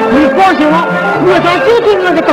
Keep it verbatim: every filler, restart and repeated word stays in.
你放心了，我想就对那个高